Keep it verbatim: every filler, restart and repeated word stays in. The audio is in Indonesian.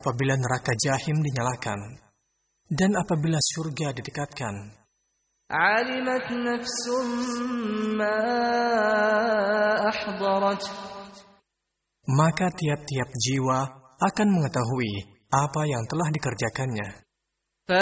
apabila neraka Jahim dinyalakan, dan apabila surga didekatkan. Alimat nafsum ma ahdarat. Maka tiap-tiap jiwa akan mengetahui apa yang telah dikerjakannya.